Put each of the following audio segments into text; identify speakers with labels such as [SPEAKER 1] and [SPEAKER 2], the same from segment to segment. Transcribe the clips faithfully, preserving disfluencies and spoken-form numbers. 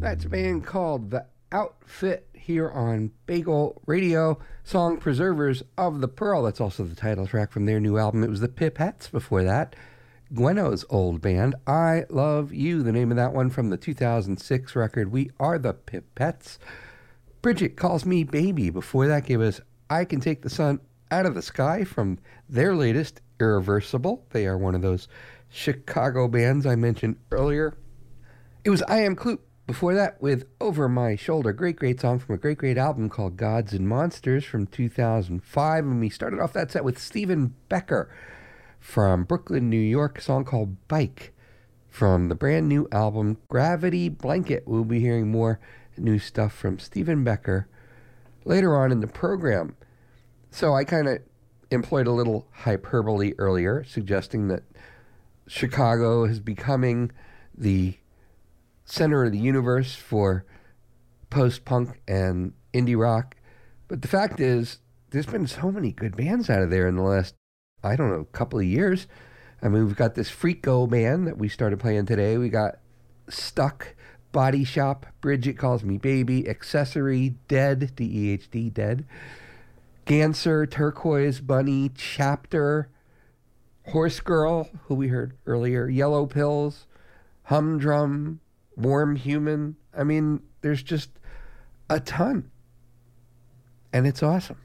[SPEAKER 1] That's a band called The Outfit here on Bagel Radio. Song Preservers of the Pearl. That's also the title track from their new album. It was the Pipettes before that. Gweno's old band, I Love You, the name of that one from the two thousand six record, We Are the Pipettes. Bridget Calls Me Baby. Before that gave us I Can Take the Sun Out of the Sky from their latest, Irreversible. They are one of those Chicago bands I mentioned earlier. It was I Am Kloop. Before that, with Over My Shoulder, great, great song from a great, great album called Gods and Monsters from two thousand five. And we started off that set with Stephen Becker from Brooklyn, New York, a song called Bike from the brand new album Gravity Blanket. We'll be hearing more new stuff from Stephen Becker later on in the program. So I kind of employed a little hyperbole earlier, suggesting that Chicago is becoming the center of the universe for post-punk and indie rock. But the fact is, there's been so many good bands out of there in the last, I don't know, couple of years. I mean, we've got this Freako band that we started playing today. We got Stuck, Body Shop, Bridget Calls Me Baby, Accessory, Dead, D E H D, Dead, Ganser, Turquoise Bunny, Chapter, Horse Girl, who we heard earlier, Yellow Pills, Humdrum, Warm Human. I mean, there's just a ton. And it's awesome.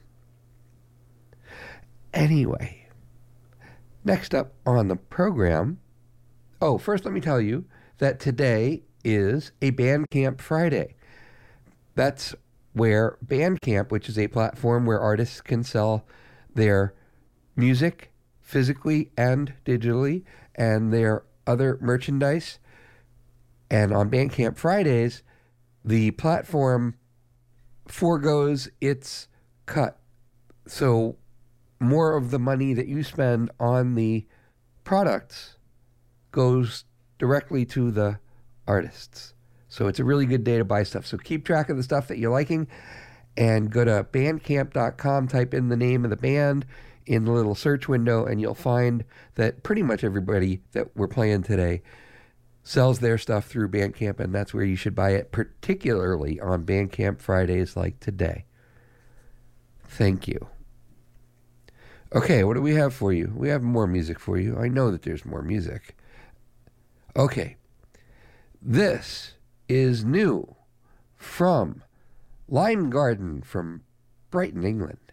[SPEAKER 1] Anyway, next up on the program, oh, first let me tell you that today is a Bandcamp Friday. That's where Bandcamp, which is a platform where artists can sell their music physically and digitally and their other merchandise. And on Bandcamp Fridays, the platform forgoes its cut. So more of the money that you spend on the products goes directly to the artists. So it's a really good day to buy stuff. So keep track of the stuff that you're liking and go to bandcamp dot com, type in the name of the band in the little search window, and you'll find that pretty much everybody that we're playing today sells their stuff through Bandcamp, and that's where you should buy it, particularly on Bandcamp Fridays like today. Thank you. Okay, what do we have for you? We have more music for you. I know that there's more music. Okay. This is new from Lime Garden from Brighton, England.